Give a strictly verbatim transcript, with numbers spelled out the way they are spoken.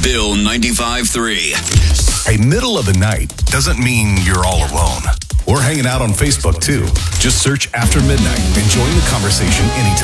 Bill ninety-five three. Hey, middle of the night doesn't mean you're all alone. We're hanging out on Facebook too. Just search After Midnight and join the conversation anytime.